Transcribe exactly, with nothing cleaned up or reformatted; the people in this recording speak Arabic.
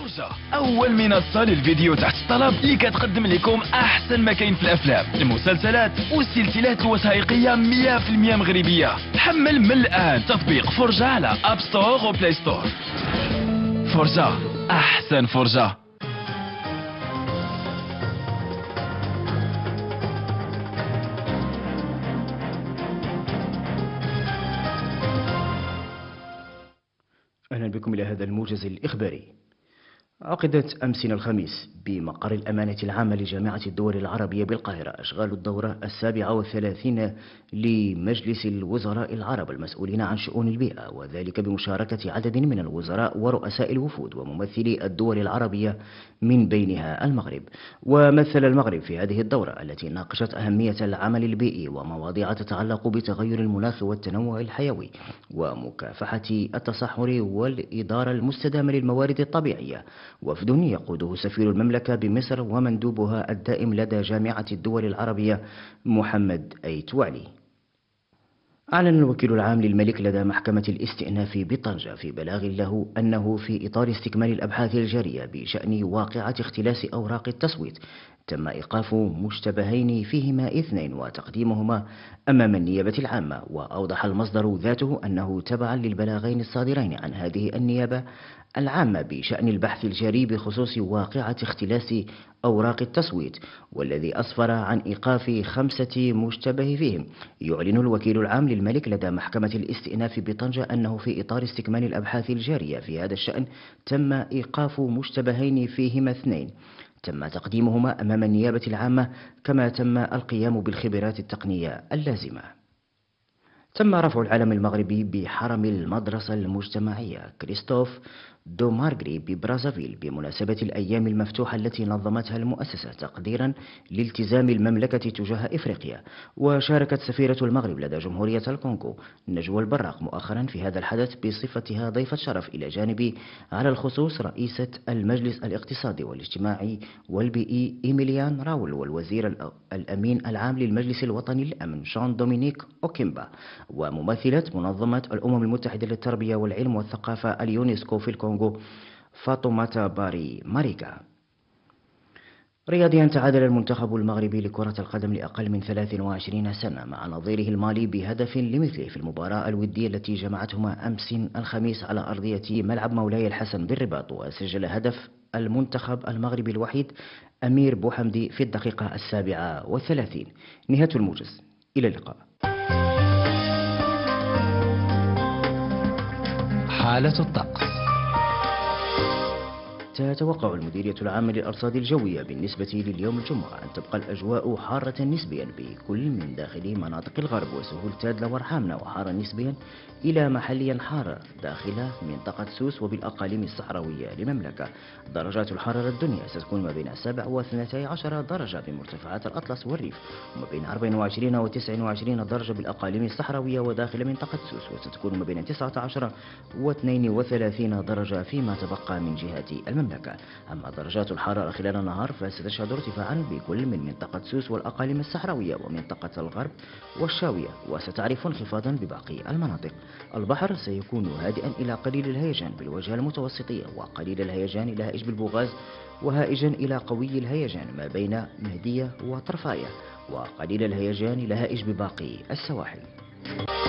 فرجة أول منصة للفيديو تحت الطلب اللي كتقدم لكم أحسن ما كاين في الأفلام، المسلسلات والسلسلات الوثائقية مية في المية مغربية. حمل من الآن تطبيق فرجة على أب ستور وبلاي ستور. فرجة، أحسن فرجة. أهلا بكم إلى هذا الموجز الإخباري. عقدت أمس الخميس بمقر الأمانة العامة لجامعة الدول العربية بالقاهرة أشغال الدورة السابعة والثلاثين لمجلس الوزراء العرب المسؤولين عن شؤون البيئة، وذلك بمشاركة عدد من الوزراء ورؤساء الوفود وممثلي الدول العربية من بينها المغرب. ومثل المغرب في هذه الدورة التي ناقشت أهمية العمل البيئي ومواضيع تتعلق بتغير المناخ والتنوع الحيوي ومكافحة التصحر والإدارة المستدامة للموارد الطبيعية. وفد يقوده سفير المملكة بمصر ومندوبها الدائم لدى جامعة الدول العربية محمد أيتوالي. أعلن الوكيل العام للملك لدى محكمة الاستئناف بطنجة في بلاغ له أنه في إطار استكمال الأبحاث الجارية بشأن واقعة اختلاس أوراق التصويت تم إيقاف مشتبهين فيهما اثنين وتقديمهما أمام النيابة العامة. وأوضح المصدر ذاته أنه تبعا للبلاغين الصادرين عن هذه النيابة العامة بشأن البحث الجاري بخصوص واقعة اختلاس أوراق التصويت والذي أسفر عن إيقاف خمسة مشتبه فيهم. يعلن الوكيل العام للملك لدى محكمة الاستئناف بطنجة أنه في إطار استكمال الأبحاث الجارية في هذا الشأن تم إيقاف مشتبهين فيهما اثنين تم تقديمهما أمام النيابة العامة، كما تم القيام بالخبرات التقنية اللازمة. تم رفع العلم المغربي بحرم المدرسة المجتمعية كريستوف دو مارغري ببرازافيل بمناسبة الأيام المفتوحة التي نظمتها المؤسسة تقديرا لالتزام المملكة تجاه إفريقيا. وشاركت سفيرة المغرب لدى جمهورية الكونغو نجوى البراق مؤخرا في هذا الحدث بصفتها ضيفة شرف، إلى جانب على الخصوص رئيسة المجلس الاقتصادي والاجتماعي والبيئي إيميليان راول والوزير الأمين العام للمجلس الوطني للأمن جان دومينيك أوكيمبا وممثلة منظمة الأمم المتحدة للتربية والعلم والثقافة اليونسكو في الكونغو فاطمة باري ماريكا. رياضيا، تعادل المنتخب المغربي لكرة القدم لأقل من ثلاث وعشرين سنة مع نظيره المالي بهدف لمثله في المباراة الودية التي جمعتهما أمس الخميس على أرضية ملعب مولاي الحسن بالرباط. وسجل هدف المنتخب المغربي الوحيد أمير بوحمدي في الدقيقة السابعة والثلاثين. نهاية الموجز، إلى اللقاء. حالة الطقس. تتوقع المديرية العامة للأرصاد الجوية بالنسبة لليوم الجمعة أن تبقى الأجواء حارة نسبيا بكل من داخل مناطق الغرب وسهول تادلة ورحامنة، وحارة نسبيا إلى محليا حارة داخل منطقة سوس وبالأقاليم الصحراوية للمملكة. درجات الحرارة الدنيا ستكون ما بين سبع واثنتي عشر درجة بمرتفعات الأطلس والريف، وما بين أربع وعشرين وتسع وعشرين درجة بالأقاليم الصحراوية وداخل منطقة سوس، وستكون ما بين تسعة عشر واثنين وثلاثين درجة فيما تبقى من جهة المملكة. أما درجات الحرارة خلال النهار فستشهد ارتفاعا بكل من منطقة سوس والأقاليم الصحراوية ومنطقة الغرب والشاوية، وستعرف انخفاضا بباقي المناطق. البحر سيكون هادئا إلى قليل الهيجان بالواجهة المتوسطية، وقليل الهيجان إلى هائج بالبوغاز، وهائجا إلى قوي الهيجان ما بين مهدية وطرفاية، وقليل الهيجان إلى هائج بباقي السواحل.